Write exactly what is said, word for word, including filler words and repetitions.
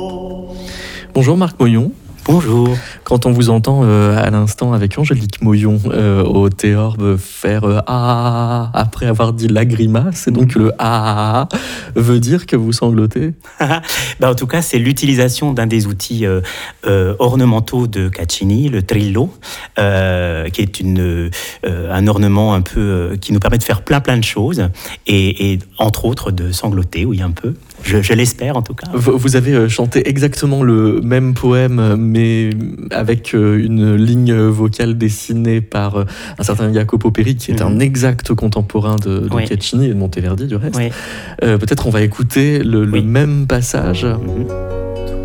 Bonjour Marc Moyon. Bonjour. Quand on vous entend euh, à l'instant avec Angélique Moyon euh, au théorbe faire euh, ah après avoir dit la grimace, et donc le ah veut dire que vous sanglotez. Ben, en tout cas, c'est l'utilisation d'un des outils euh, euh, ornementaux de Caccini, le trillo, euh, qui est une, euh, un ornement un peu euh, qui nous permet de faire plein plein de choses et, et entre autres de sangloter, oui un peu. Je, je l'espère en tout cas. Vous, vous avez chanté exactement le même poème, mais avec une ligne vocale dessinée par un certain Jacopo Peri, qui est mmh. un exact contemporain de, de oui. Caccini et de Monteverdi du reste. Oui. Euh, peut-être on va écouter le, oui. le même passage. Mmh.